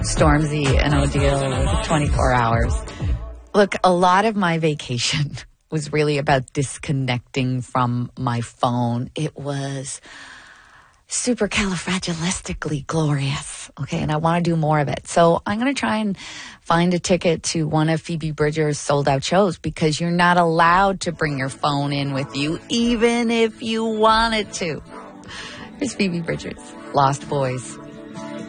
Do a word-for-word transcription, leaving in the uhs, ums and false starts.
Stormzy and Odile with twenty-four hours. Look, a lot of my vacation was really about disconnecting from my phone. It was supercalifragilistically glorious. Okay, and I want to do more of it. So I'm going to try and find a ticket to one of Phoebe Bridgers' sold-out shows, because you're not allowed to bring your phone in with you, even if you wanted to. Here's Phoebe Bridgers, Lost Boys.